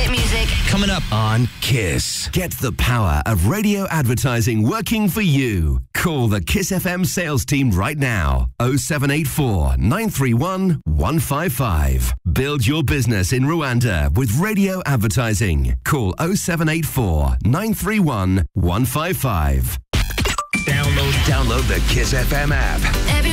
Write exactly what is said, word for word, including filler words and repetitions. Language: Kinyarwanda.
hit music. Coming up on Kiss. Get the power of radio advertising working for you. Call the Kiss F M sales team right now. oh seven eight four, nine three one, one five five. Build your business in Rwanda with radio advertising. Call oh seven eight four, nine three one, one five five. Download, Download the Kiss F M app. Every